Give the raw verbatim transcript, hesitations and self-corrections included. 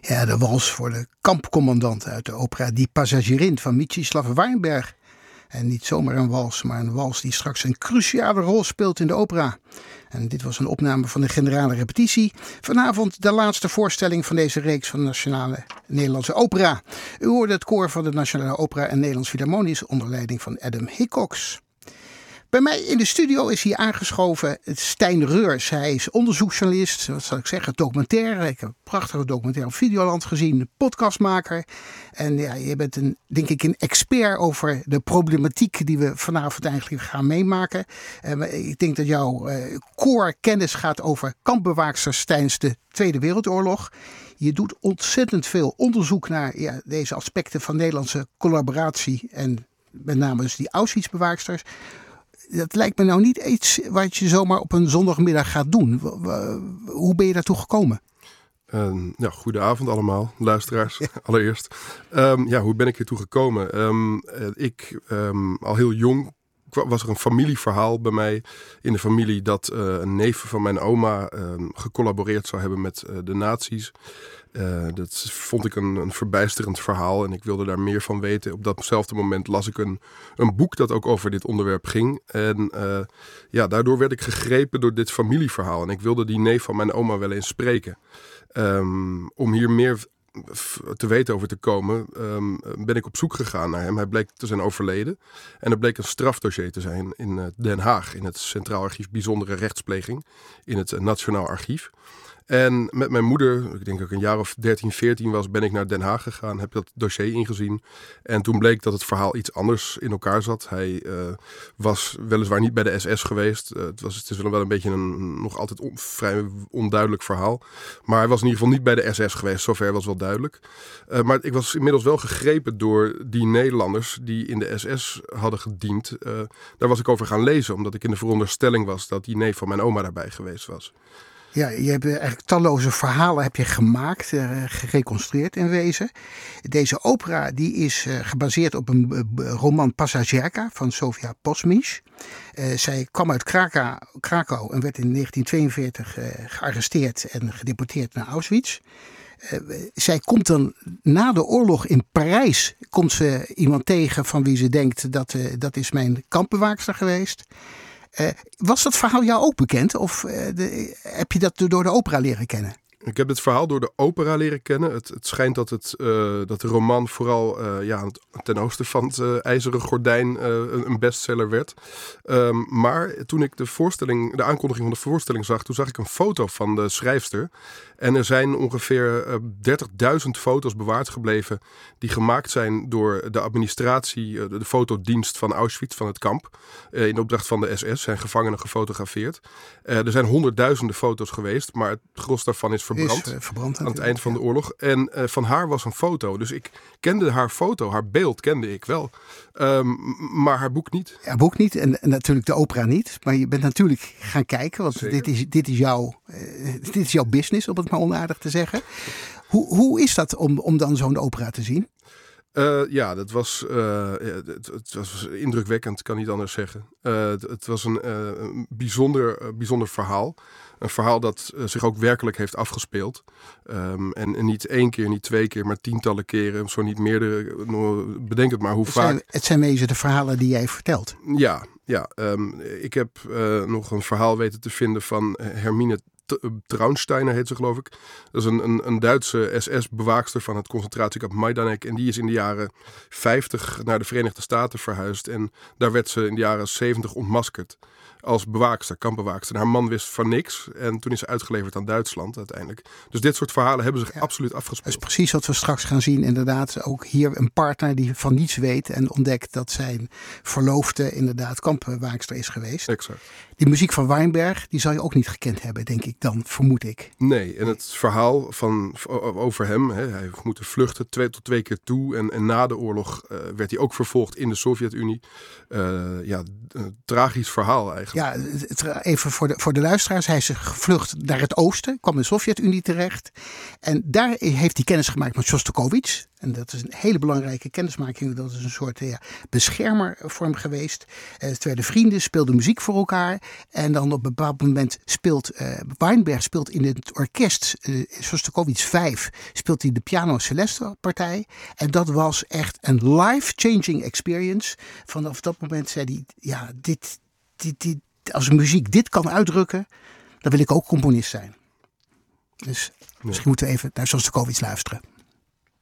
Ja, de wals voor de kampcommandant uit de opera Die Passagierint van Mstislav Weinberg. En niet zomaar een wals, maar een wals die straks een cruciale rol speelt in de opera. En dit was een opname van de generale repetitie. Vanavond de laatste voorstelling van deze reeks van de Nationale Nederlandse Opera. U hoorde het koor van de Nationale Opera en Nederlands Philharmonisch onder leiding van Adam Hickox. Bij mij in de studio is hier aangeschoven Stijn Reurs. Hij is onderzoeksjournalist, wat zal ik zeggen, documentaire. Ik heb een prachtige documentaire op Videoland gezien, podcastmaker. En ja, je bent een, denk ik een expert over de problematiek die we vanavond eigenlijk gaan meemaken. En ik denk dat jouw uh, core kennis gaat over kampbewaaksters tijdens de Tweede Wereldoorlog. Je doet ontzettend veel onderzoek naar ja, deze aspecten van Nederlandse collaboratie en met name dus die Auschwitz-bewaaksters. Dat lijkt me nou niet iets wat je zomaar op een zondagmiddag gaat doen. Hoe ben je daartoe gekomen? Uh, ja, goedenavond allemaal, luisteraars, ja. allereerst. Um, ja, hoe ben ik hiertoe gekomen? Um, uh, ik, um, al heel jong, was er een familieverhaal bij mij in de familie dat uh, een neef van mijn oma uh, gecollaboreerd zou hebben met uh, de nazi's. Uh, dat vond ik een, een verbijsterend verhaal en ik wilde daar meer van weten. Op datzelfde moment las ik een, een boek dat ook over dit onderwerp ging. En uh, ja, daardoor werd ik gegrepen door dit familieverhaal. En ik wilde die neef van mijn oma wel eens spreken. Um, om hier meer te weten over te komen, um, ben ik op zoek gegaan naar hem. Hij bleek te zijn overleden. En er bleek een strafdossier te zijn in uh, Den Haag, in het Centraal Archief Bijzondere Rechtspleging, in het uh, Nationaal Archief. En met mijn moeder, ik denk dat ik een jaar of dertien, veertien was, ben ik naar Den Haag gegaan. Heb dat dossier ingezien. En toen bleek dat het verhaal iets anders in elkaar zat. Hij uh, was weliswaar niet bij de S S geweest. Uh, het, was, het is wel een beetje een nog altijd on, vrij onduidelijk verhaal. Maar hij was in ieder geval niet bij de S S geweest. Zover was wel duidelijk. Uh, maar ik was inmiddels wel gegrepen door die Nederlanders die in de S S hadden gediend. Uh, daar was ik over gaan lezen, omdat ik in de veronderstelling was dat die neef van mijn oma daarbij geweest was. Ja, je hebt eigenlijk talloze verhalen heb je gemaakt, uh, gereconstrueerd in wezen. Deze opera die is uh, gebaseerd op een uh, roman Passagierka van Sofia Posmish. Uh, zij kwam uit Krakau, Krakau en werd in negentien tweeënveertig uh, gearresteerd en gedeporteerd naar Auschwitz. Uh, zij komt dan na de oorlog in Parijs, komt ze iemand tegen van wie ze denkt dat uh, dat is mijn kampbewaakster geweest. Uh, was dat verhaal jou ook bekend of uh, de, heb je dat door de opera leren kennen? Ik heb het verhaal door de opera leren kennen. Het, het schijnt dat, het, uh, dat de roman vooral uh, ja, ten oosten van het uh, IJzeren Gordijn uh, een bestseller werd. Um, maar toen ik de, voorstelling, de aankondiging van de voorstelling zag, toen zag ik een foto van de schrijfster. En er zijn ongeveer uh, dertigduizend foto's bewaard gebleven die gemaakt zijn door de administratie, uh, de, de fotodienst van Auschwitz, van het kamp. Uh, in opdracht van de S S zijn gevangenen gefotografeerd. Uh, er zijn honderdduizenden foto's geweest, maar het gros daarvan is verbrand, is, uh, verbrand aan het eind van de oorlog. En uh, van haar was een foto. Dus ik kende haar foto, haar beeld kende ik wel. Um, maar haar boek niet. Haar boek niet en, en natuurlijk de opera niet. Maar je bent natuurlijk gaan kijken, want dit is, dit, is jouw, uh, dit is jouw business, om het maar onaardig te zeggen. Hoe, hoe is dat om, om dan zo'n opera te zien? Uh, ja, dat was, uh, het, het was indrukwekkend, kan niet anders zeggen. Uh, het, het was een, uh, een bijzonder, uh, bijzonder verhaal. Een verhaal dat uh, zich ook werkelijk heeft afgespeeld. Um, en, en niet één keer, niet twee keer, maar tientallen keren. Zo niet meerdere, bedenk het maar hoe het vaak. Zijn, het zijn wezen de verhalen die jij vertelt. Ja, ja um, ik heb uh, nog een verhaal weten te vinden van Hermine Traunsteiner heet ze, geloof ik. Dat is een, een, een Duitse S S-bewaakster van het concentratiekamp Majdanek. En die is in de jaren vijftig naar de Verenigde Staten verhuisd. En daar werd ze in de jaren zeventig ontmaskerd als bewaakster, kampbewaakster. En haar man wist van niks. En toen is ze uitgeleverd aan Duitsland uiteindelijk. Dus dit soort verhalen hebben zich ja, absoluut afgespeeld. Dat is precies wat we straks gaan zien. Inderdaad, ook hier een partner die van niets weet en ontdekt dat zijn verloofde inderdaad kampbewaakster is geweest. Exact. Die muziek van Weinberg, die zal je ook niet gekend hebben, denk ik dan, vermoed ik. Nee, en het verhaal van, over hem, hè, hij heeft moeten vluchten twee tot twee keer toe. En, en na de oorlog uh, werd hij ook vervolgd in de Sovjet-Unie. Uh, ja, een tragisch verhaal eigenlijk. eigenlijk. Ja, het, even voor de, voor de luisteraars. Hij is gevlucht naar het oosten, kwam in de Sovjet-Unie terecht. En daar heeft hij kennis gemaakt met Shostakovich. En dat is een hele belangrijke kennismaking. Dat is een soort ja, beschermer voor hem geweest. Uh, het werden vrienden, speelden muziek voor elkaar. En dan op een bepaald moment speelt uh, Weinberg speelt in het orkest uh, Shostakovich vijf. Speelt hij de piano celeste partij. En dat was echt een life-changing experience. Vanaf dat moment zei hij, ja, dit, dit, dit, als muziek dit kan uitdrukken, dan wil ik ook componist zijn. Dus ja. Misschien moeten we even naar Shostakovich luisteren.